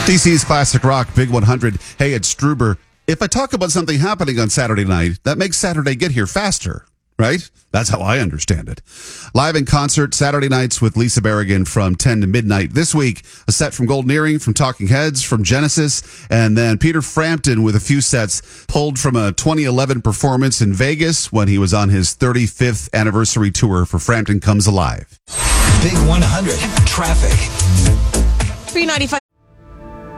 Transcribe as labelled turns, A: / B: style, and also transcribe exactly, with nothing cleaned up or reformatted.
A: D C's Classic Rock, Big one hundred. Hey, it's Struber. If I talk about something happening on Saturday night, that makes Saturday get here faster, right? That's how I understand it. Live in concert Saturday nights with Lisa Berrigan from ten to midnight. This week, a set from Golden Earring, from Talking Heads, from Genesis, and then Peter Frampton with a few sets pulled from a twenty eleven performance in Vegas when he was on his thirty-fifth anniversary tour for Frampton Comes Alive.
B: Big one hundred, traffic.
C: three ninety-five